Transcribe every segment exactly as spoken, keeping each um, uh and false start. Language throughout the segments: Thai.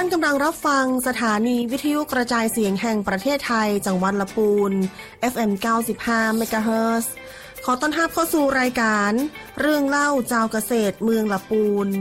านกำลังรับฟังสถานีวิทยุกระจายเสียงแห่งประเทศไทยจังหวัดลำพูน เอฟ เอ็ม เก้าสิบห้า เมกะเฮิรตซ์ ขอต้อนรับเข้าสู่รายการเรื่องเล่าเจ้าเกษตรเมืองลำพูน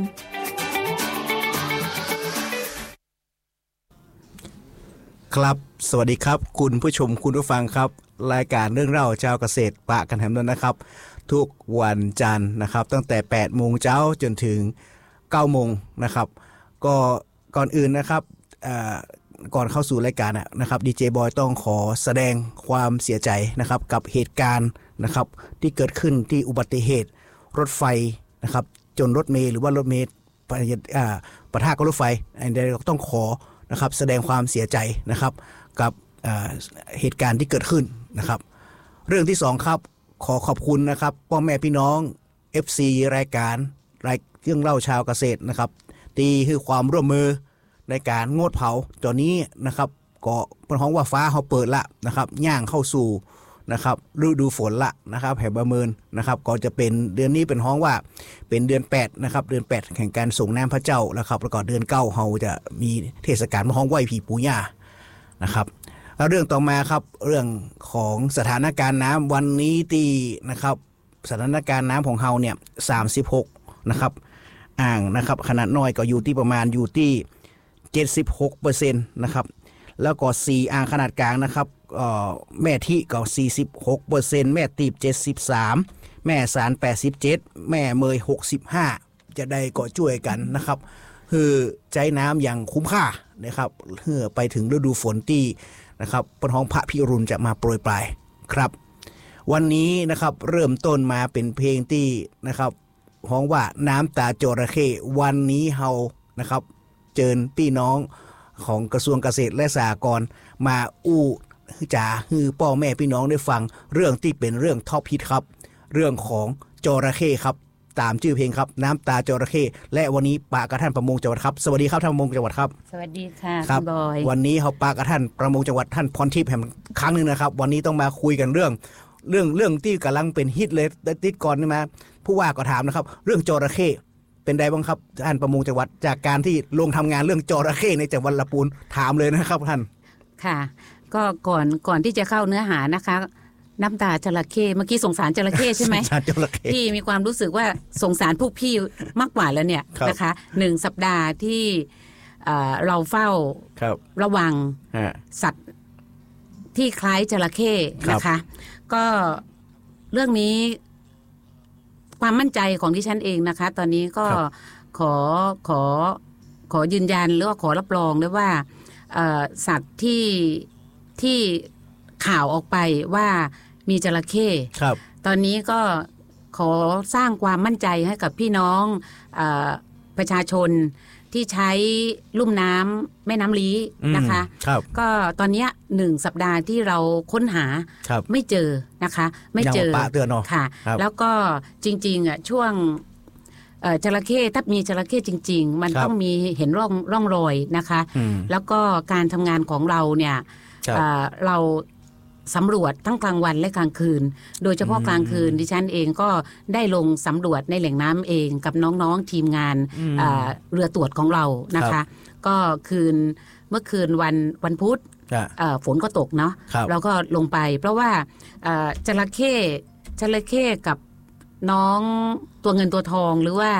ครับสวัสดีครับคุณผู้ชมคุณผู้ฟังครับรายการเรื่องเล่าเจ้าเกษตรปะกันแถมนั้นนะครับทุกวันจันทร์นะครับตั้งแต่แปดโมงเช้าจนถึงเก้าโมงนะครับก็ก่อนอื่นนะครับก่อนเข้าสู่รายการนะครับดีเจบอยต้องขอแสดงความเสียใจนะครับกับเหตุการณ์นะครับที่เกิดขึ้นที่อุบัติเหตุรถไฟนะครับจนรถเมล์หรือว่ารถเมล์ปะทะกับรถไฟอันนี้ต้องขอนะครับแสดงความเสียใจนะครับกับเหตุการณ์ที่เกิดขึ้นนะครับเรื่องที่สองครับขอขอบคุณนะครับพ่อแม่พี่น้อง เอฟ ซี รายการรายเรื่องเล่าชาวเกษตรนะครับที่ให้ความร่วมมือในการงดเผาตอนนี้นะครับก็เป็นห้องว่าฟ้าเขาเปิดละนะครับย่างเข้าสู่นะครับฤดูฝนละนะครับแห่งประเมินนะครับก็จะเป็นเดือนนี้เป็นห้องว่าเป็นเดือนแปดนะครับเดือนแปดแห่งการส่งน้ำพระเจ้านะครับแล้วก็เดือนเก้าเขาจะมีเทศกาลห้องไหว้ผีปู่ย่านะครับแล้วเรื่องต่อมาครับเรื่องของสถานการณ์น้ำวันนี้ที่นะครับสถานการณ์น้ำของเฮาเนี่ยสามสิบหกนะครับอ่างนะครับขนาดน้อยก็อยู่ที่ประมาณอยู่ที่ เจ็ดสิบหกเปอร์เซ็นต์ นะครับแล้วก็สี่อ่างขนาดกลางนะครับเอ่อแม่ที่ก็ สี่สิบหกเปอร์เซ็นต์ แม่ตีบเจ็ดสิบสามแม่สารแปดสิบเจ็ดแม่เมยหกสิบห้าจะได้ก็ช่วยกันนะครับคือใช้น้ำอย่างคุ้มค่านะครับเพื่อไปถึงฤดูฝนที่นะครับปนห้องพระพิรุณจะมาโปรยปลายครับวันนี้นะครับเริ่มต้นมาเป็นเพลงที่นะครับห้องว่าน้ำตาจระเข้วันนี้เฮานะครับเจิญพี่น้องของกระทรวงเกษตรและสหกรณ์มาอู้จ๋าฮือพ่อแม่พี่น้องได้ฟังเรื่องที่เป็นเรื่องท็อปฮิตครับเรื่องของจระเข้ครับตามชื่อเพลงครับน้ำตาจระเข้และวันนี้ปะกับท่านประมงจังหวัดครับสวัสดีครับท่านประมงจังหวัดครับสวัสดีค่ะคุณบอยวันนี้เขาปะกับท่านประมงจังหวัดท่านพรทิพย์แห่งครั้งนึงนะครับวันนี้ต้องมาคุยกันเรื่องเรื่องเรื่องที่กำลังเป็นฮิตเลยติดก่อนนี่มาผู้ว่าก็ถามนะครับเรื่องจระเข้เป็นไงบ้างครับท่านประมงจังหวัดจากการที่ลงทำงานเรื่องจระเข้ในจังหวัดลำพูนถามเลยนะครับท่านค่ะก็ก่อนก่อนที่จะเข้าเนื้อหานะคะน้ำตาจระเข้เมื่อกี้สงสารจระเข้ใช่ไหม พี่มีความรู้สึกว่าสงสารพวกพี่มากกว่าแล้วเนี่ยนะคะหนึ่งสัปดาห์ที่เราเฝ้าระวังสัตว์ที่คล้ายจระเข้นะคะก็เรื่องนี้ความมั่นใจของดิฉันเองนะคะตอนนี้ก็ขอขอขอยืนยันหรือว่าขอรับรองด้วยว่าสัตว์ที่ที่ข่าวออกไปว่ามีจระเข้ตอนนี้ก็ขอสร้างความมั่นใจให้กับพี่น้องเอ่อประชาชนที่ใช้ลุ่มน้ำแม่น้ำลี้นะคะก็ตอนนี้หนึ่งสัปดาห์ที่เราค้นหาไม่เจอนะคะไม่เจอค่ะแล้วก็จริงๆอ่ะช่วงจระเข้ถ้ามีจระเข้จริงๆมันต้องมีเห็นร่องร่องรอยนะคะแล้วก็การทำงานของเราเนี่ยเราสำรวจทั้งกลางวันและกลางคืนโดยเฉพาะกลางคืนดิฉันเองก็ได้ลงสำรวจในแหล่งน้ำเองกับน้องๆทีมงานเรือตรวจของเรานะคะก็คืนเมื่อคืนวันวันพุธฝนก็ตกเนาะเราก็ลงไปเพราะว่าจระเข้จระเข้กับน้องตัวเงินตัวทองหรือว่า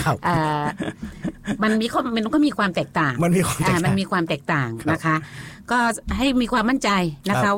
มันมีมันก็มีความแตกต่างมันมีความแตกต่างมันมีความแตกต่างนะคะก็ให้มีความมั่นใจนะคะ